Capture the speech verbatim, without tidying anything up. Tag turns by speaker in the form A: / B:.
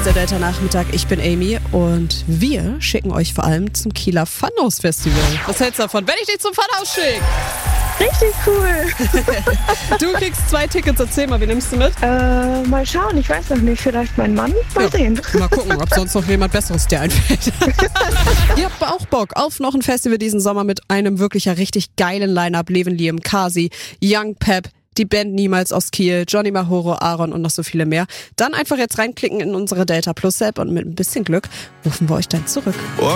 A: ist der Delta-Nachmittag. Ich bin Amy und wir schicken euch vor allem zum Kieler Funhouse-Festival. Was hältst du davon, wenn ich dich zum Funhouse schicke?
B: Richtig cool.
A: Du kriegst zwei Tickets. Erzähl mal, wie nimmst du mit?
B: Äh, mal schauen, ich weiß noch nicht. Vielleicht mein Mann? Mal
A: ja,
B: sehen.
A: Mal gucken, ob sonst noch jemand Besseres dir einfällt. Ihr habt auch Bock auf noch ein Festival diesen Sommer mit einem wirklich ja richtig geilen Line-Up. Levin Liam, Kasi, Young Pep, die Band Niemals aus Kiel, Johnny Mahoro, Aaron und noch so viele mehr. Dann einfach jetzt reinklicken in unsere Delta Plus App und mit ein bisschen Glück rufen wir euch dann zurück.